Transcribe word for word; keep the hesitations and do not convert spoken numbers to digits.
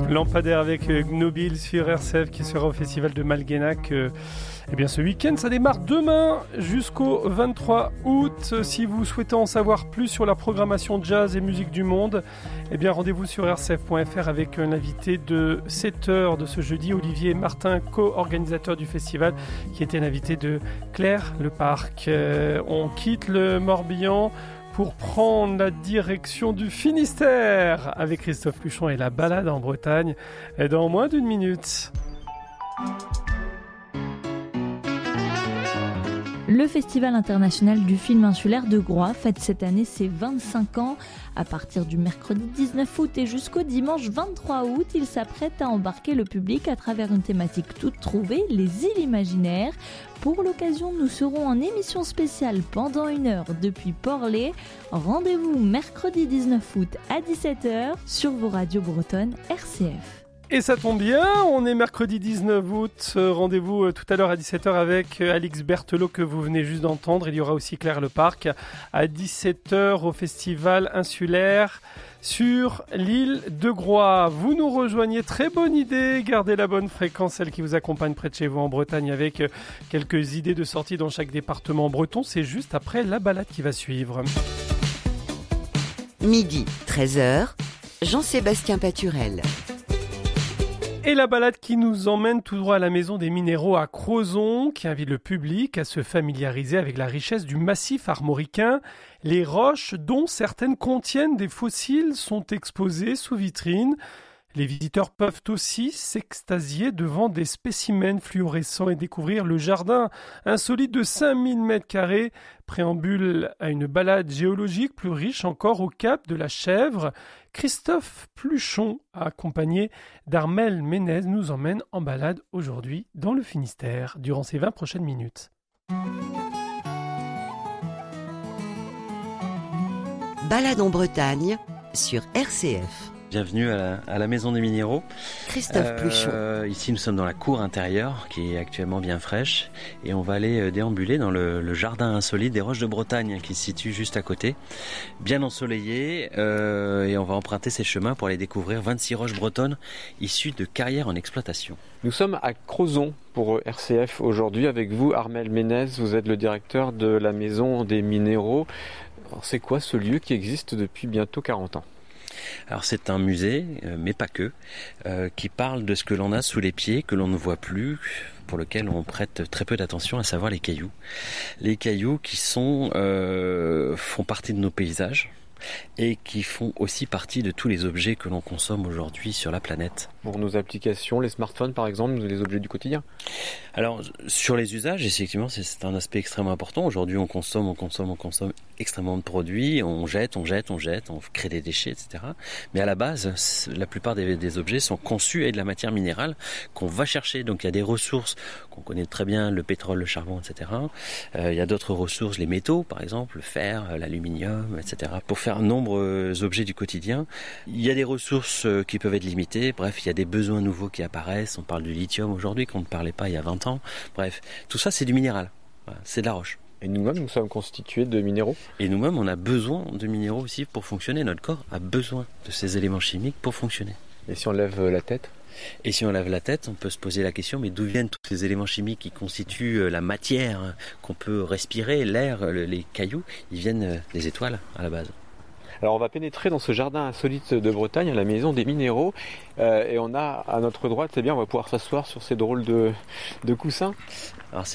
Lampadaire avec Gnobil sur R C F qui sera au festival de Malguenac. Eh bien, ce week-end, ça démarre demain jusqu'au vingt-trois août. Si vous souhaitez en savoir plus sur la programmation jazz et musique du monde, eh bien, rendez-vous sur r c f point f r avec l'invité de sept heures de ce jeudi, Olivier Martin, co-organisateur du festival, qui était l'invité de Claire Leparc. Euh, on quitte le Morbihan pour prendre la direction du Finistère avec Christophe Pluchon et la balade en Bretagne dans moins d'une minute. Le Festival international du film insulaire de Groix fête cette année ses vingt-cinq ans. À partir du mercredi dix-neuf août et jusqu'au dimanche vingt-trois août, il s'apprête à embarquer le public à travers une thématique toute trouvée, les îles imaginaires. Pour l'occasion, nous serons en émission spéciale pendant une heure depuis Port-Lay. Rendez-vous mercredi dix-neuf août à dix-sept heures sur vos radios bretonnes R C F. Et ça tombe bien, on est mercredi dix-neuf août, rendez-vous tout à l'heure à dix-sept heures avec Alix Berthelot que vous venez juste d'entendre. Il y aura aussi Claire Leparc à dix-sept heures au festival insulaire sur l'île de Groix. Vous nous rejoignez, très bonne idée, gardez la bonne fréquence, celle qui vous accompagne près de chez vous en Bretagne avec quelques idées de sortie dans chaque département breton. C'est juste après la balade qui va suivre. Midi, treize heures, Jean-Sébastien Paturel. Et la balade qui nous emmène tout droit à la Maison des Minéraux à Crozon, qui invite le public à se familiariser avec la richesse du massif armoricain. Les roches, dont certaines contiennent des fossiles, sont exposées sous vitrine. Les visiteurs peuvent aussi s'extasier devant des spécimens fluorescents et découvrir le jardin insolite de cinq mille mètres carrés. Préambule à une balade géologique plus riche encore au cap de la Chèvre. Christophe Pluchon, accompagné d'Armel Ménez, nous emmène en balade aujourd'hui dans le Finistère durant ces vingt prochaines minutes. Balade en Bretagne sur R C F. Bienvenue à la, à la Maison des Minéraux. Christophe euh, Pluchon. Ici, nous sommes dans la cour intérieure qui est actuellement bien fraîche et on va aller déambuler dans le, le jardin insolite des Roches de Bretagne qui se situe juste à côté, bien ensoleillé euh, et on va emprunter ces chemins pour aller découvrir vingt-six roches bretonnes issues de carrières en exploitation. Nous sommes à Crozon pour R C F aujourd'hui avec vous, Armel Ménez. Vous êtes le directeur de la Maison des Minéraux. Alors, c'est quoi ce lieu qui existe depuis bientôt quarante ans ? Alors c'est un musée, mais pas que, euh, qui parle de ce que l'on a sous les pieds, que l'on ne voit plus, pour lequel on prête très peu d'attention, à savoir les cailloux. Les cailloux qui sont, euh, font partie de nos paysages et qui font aussi partie de tous les objets que l'on consomme aujourd'hui sur la planète. Pour nos applications, les smartphones par exemple, les objets du quotidien. Alors sur les usages, effectivement, c'est, c'est un aspect extrêmement important. Aujourd'hui, on consomme, on consomme, on consomme extrêmement de produits, on jette, on jette, on jette, on crée des déchets, et cetera. Mais à la base, la plupart des, des objets sont conçus avec de la matière minérale qu'on va chercher. Donc il y a des ressources qu'on connaît très bien, le pétrole, le charbon, et cetera. Euh, il y a d'autres ressources, les métaux par exemple, le fer, l'aluminium, et cetera. Pour faire nombreux objets du quotidien, il y a des ressources qui peuvent être limitées. Bref, il y a des besoins nouveaux qui apparaissent. On parle du lithium aujourd'hui qu'on ne parlait pas il y a vingt ans. Bref, tout ça c'est du minéral, voilà, c'est de la roche. Et nous-mêmes, nous sommes constitués de minéraux. Et nous-mêmes, on a besoin de minéraux aussi pour fonctionner. Notre corps a besoin de ces éléments chimiques pour fonctionner. Et si on lève la tête ? Et si on lève la tête, on peut se poser la question, mais d'où viennent tous ces éléments chimiques qui constituent la matière qu'on peut respirer, l'air, les cailloux? Ils viennent des étoiles à la base. Alors on va pénétrer dans ce jardin insolite de Bretagne, à la Maison des Minéraux, euh, et on a à notre droite, c'est bien, on va pouvoir s'asseoir sur ces drôles de, de coussins. Alors